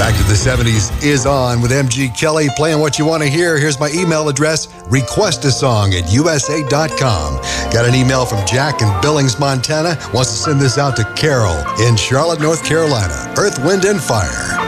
Back to the 70s is on with MG Kelly, playing what you want to hear. Here's my email address, requestasong@usa.com. Got an email from Jack in Billings, Montana. Wants to send this out to Carol in Charlotte, North Carolina. Earth, Wind, and Fire.